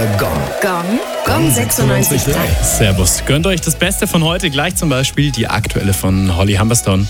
Gong 96.3. Servus. Gönnt euch das Beste von heute, gleich zum Beispiel die aktuelle von Holly Humberstone.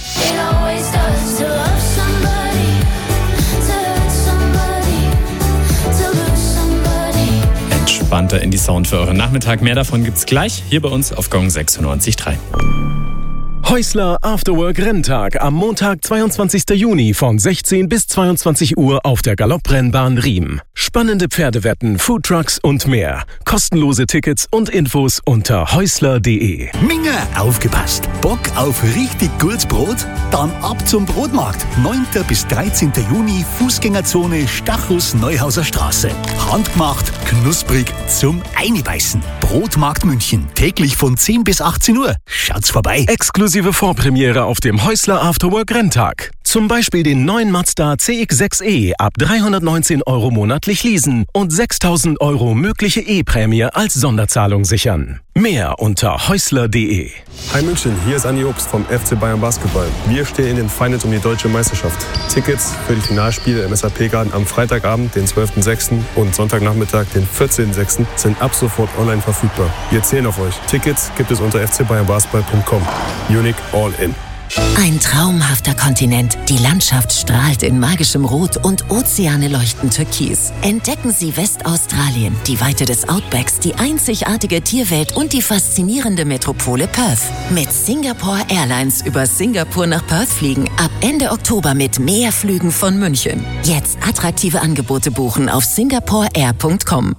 Entspannter Indie-Sound für euren Nachmittag. Mehr davon gibt's gleich hier bei uns auf Gong 96.3. Häusler Afterwork Renntag am Montag, 22. Juni von 16 bis 22 Uhr auf der Galopprennbahn Riem. Spannende Pferdewetten, Foodtrucks und mehr. Kostenlose Tickets und Infos unter häusler.de. Minge, aufgepasst! Bock auf richtig gutes Brot? Dann ab zum Brotmarkt. 9. bis 13. Juni, Fußgängerzone Stachus Neuhauser Straße. Handgemacht, knusprig, zum Einbeißen. Brotmarkt München. Täglich von 10 bis 18 Uhr. Schaut's vorbei. Exklusive Vorpremiere auf dem Häusler Afterwork Renntag. Zum Beispiel den neuen Mazda CX-6e ab 319 € monatlich leasen und 6.000 € mögliche E-Prämie als Sonderzahlung sichern. Mehr unter häusler.de. Hi München, hier ist Andi Obst vom FC Bayern Basketball. Wir stehen in den Finals um die deutsche Meisterschaft. Tickets für die Finalspiele im SAP-Garten am Freitagabend, den 12.06. und Sonntagnachmittag, den 14.06. sind ab sofort online verfügbar. Wir zählen auf euch. Tickets gibt es unter fcbayernbasketball.com. Unique All In. Ein traumhafter Kontinent. Die Landschaft strahlt in magischem Rot und Ozeane leuchten türkis. Entdecken Sie Westaustralien, die Weite des Outbacks, die einzigartige Tierwelt und die faszinierende Metropole Perth. Mit Singapore Airlines über Singapur nach Perth fliegen. Ab Ende Oktober mit mehr Flügen von München. Jetzt attraktive Angebote buchen auf singaporeair.com.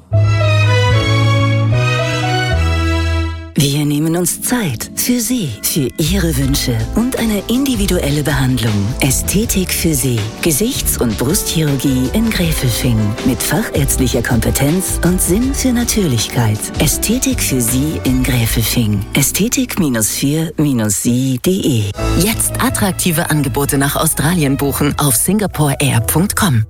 Wir nehmen uns Zeit für Sie, für Ihre Wünsche und eine individuelle Behandlung. Ästhetik für Sie. Gesichts- und Brustchirurgie in Gräfelfing. Mit fachärztlicher Kompetenz und Sinn für Natürlichkeit. Ästhetik für Sie in Gräfelfing. Ästhetik-4-sie.de. Jetzt attraktive Angebote nach Australien buchen auf singaporeair.com.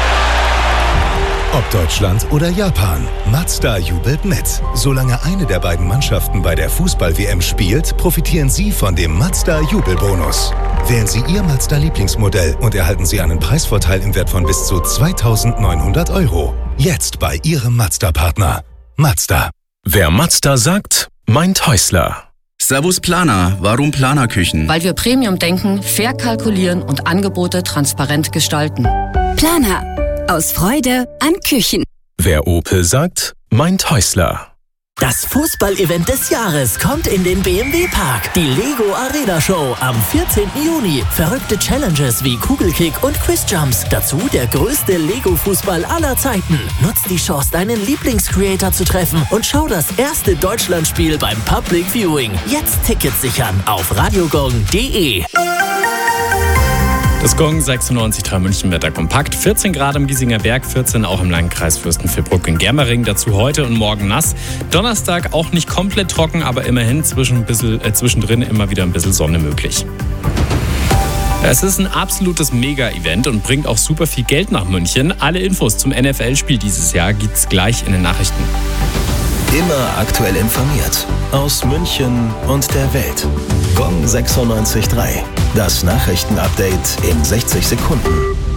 Ob Deutschland oder Japan, Mazda jubelt mit. Solange eine der beiden Mannschaften bei der Fußball-WM spielt, profitieren Sie von dem Mazda-Jubelbonus. Wählen Sie Ihr Mazda-Lieblingsmodell und erhalten Sie einen Preisvorteil im Wert von bis zu 2.900 €. Jetzt bei Ihrem Mazda-Partner. Mazda. Wer Mazda sagt, meint Häusler. Servus Planer. Warum Planerküchen? Weil wir Premium denken, fair kalkulieren und Angebote transparent gestalten. Planer. Aus Freude an Küchen. Wer Opel sagt, meint Häusler. Das Fußball-Event des Jahres kommt in den BMW-Park. Die Lego Arena Show am 14. Juni. Verrückte Challenges wie Kugelkick und Quizjumps. Dazu der größte Lego-Fußball aller Zeiten. Nutz die Chance, deinen Lieblingscreator zu treffen und schau das erste Deutschlandspiel beim Public Viewing. Jetzt Tickets sichern auf radiogong.de. Das Gong 96.3 München Wetter kompakt. 14 Grad am Giesinger Berg, 14 auch im Landkreis Fürstenfeldbruck in Germering. Dazu heute und morgen nass. Donnerstag auch nicht komplett trocken, aber immerhin zwischendrin immer wieder ein bisschen Sonne möglich. Es ist ein absolutes Mega-Event und bringt auch super viel Geld nach München. Alle Infos zum NFL-Spiel dieses Jahr gibt's gleich in den Nachrichten. Immer aktuell informiert. Aus München und der Welt. Gong 96.3. Das Nachrichtenupdate in 60 Sekunden.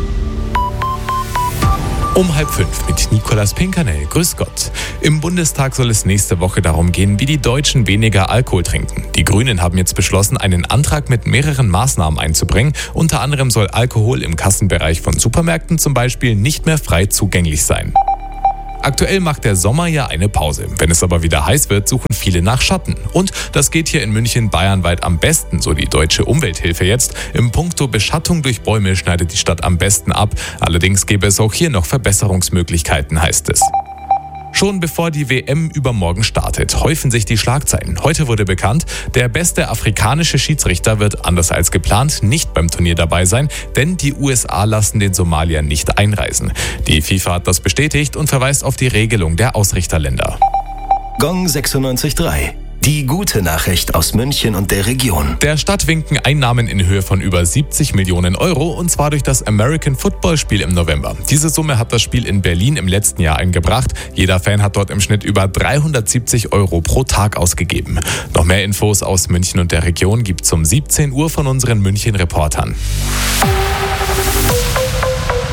Um 4:30 mit Nicolas Pinkernell. Grüß Gott. Im Bundestag soll es nächste Woche darum gehen, wie die Deutschen weniger Alkohol trinken. Die Grünen haben jetzt beschlossen, einen Antrag mit mehreren Maßnahmen einzubringen. Unter anderem soll Alkohol im Kassenbereich von Supermärkten zum Beispiel nicht mehr frei zugänglich sein. Aktuell macht der Sommer ja eine Pause. Wenn es aber wieder heiß wird, suchen viele nach Schatten. Und das geht hier in München bayernweit am besten, so die Deutsche Umwelthilfe jetzt. Im Punkto Beschattung durch Bäume schneidet die Stadt am besten ab. Allerdings gäbe es auch hier noch Verbesserungsmöglichkeiten, heißt es. Schon bevor die WM übermorgen startet, häufen sich die Schlagzeilen. Heute wurde bekannt, der beste afrikanische Schiedsrichter wird anders als geplant nicht beim Turnier dabei sein, denn die USA lassen den Somalier nicht einreisen. Die FIFA hat das bestätigt und verweist auf die Regelung der Ausrichterländer. Gong 96.3. Die gute Nachricht aus München und der Region. Der Stadt winken Einnahmen in Höhe von über 70 Millionen Euro und zwar durch das American Football Spiel im November. Diese Summe hat das Spiel in Berlin im letzten Jahr eingebracht. Jeder Fan hat dort im Schnitt über 370 Euro pro Tag ausgegeben. Noch mehr Infos aus München und der Region gibt's um 17 Uhr von unseren München-Reportern.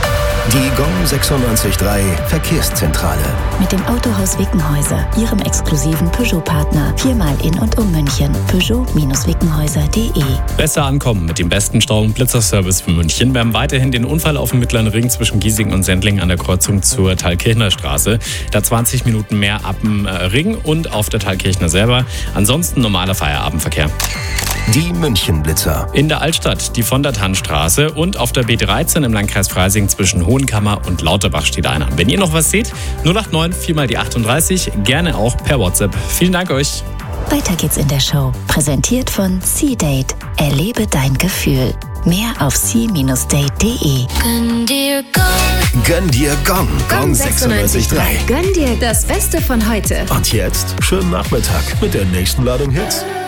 Die Gong 96.3 Verkehrszentrale. Mit dem Autohaus Wickenhäuser, Ihrem exklusiven Peugeot-Partner. 4-mal in und um München. Peugeot-Wickenhäuser.de. Besser ankommen mit dem besten Stau- und Blitzerservice für München. Wir haben weiterhin den Unfall auf dem Mittleren Ring zwischen Giesing und Sendling an der Kreuzung zur Thalkirchner Straße. Da 20 Minuten mehr ab dem Ring und auf der Thalkirchner selber. Ansonsten normaler Feierabendverkehr. Die München-Blitzer. In der Altstadt, die von der Tannstraße und auf der B13 im Landkreis Freising zwischen Hohenkammer und Lauterbach steht einer. Wenn ihr noch was seht, 089 4 die 38, gerne auch per WhatsApp. Vielen Dank euch. Weiter geht's in der Show. Präsentiert von C-Date. Erlebe dein Gefühl. Mehr auf c-date.de. Gönn dir Gong. Gönn dir Gong. Gong 96.3. Gönn dir das Beste von heute. Und jetzt schönen Nachmittag mit der nächsten Ladung Hits.